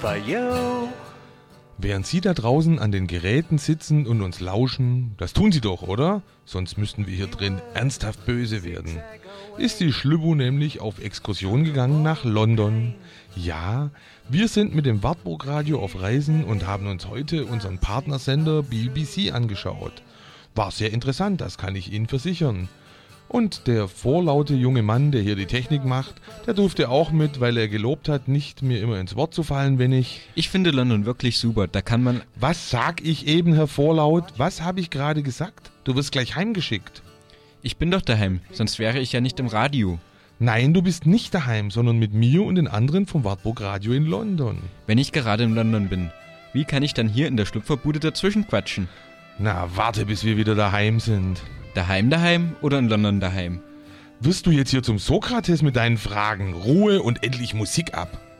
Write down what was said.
Während Sie da draußen an den Geräten sitzen und uns lauschen, das tun Sie doch, oder? Sonst müssten wir hier drin ernsthaft böse werden. Ist die Schlübbu nämlich auf Exkursion gegangen nach London. Ja, wir sind mit dem Wartburg Radio auf Reisen und haben uns heute unseren Partnersender BBC angeschaut. War sehr interessant, das kann ich Ihnen versichern. Und der vorlaute junge Mann, der hier die Technik macht, der durfte auch mit, weil er gelobt hat, nicht mir immer ins Wort zu fallen, wenn ich... Ich finde London wirklich super, da kann man... Was sag ich eben, Herr Vorlaut? Was habe ich gerade gesagt? Du wirst gleich heimgeschickt. Ich bin doch daheim, sonst wäre ich ja nicht im Radio. Nein, du bist nicht daheim, sondern mit mir und den anderen vom Wartburg Radio in London. Wenn ich gerade in London bin, wie kann ich dann hier in der Schlüpferbude dazwischen quatschen? Na, warte, bis wir wieder daheim sind. Daheim oder in London daheim? Wirst du jetzt hier zum Sokrates mit deinen Fragen? Ruhe und endlich Musik ab.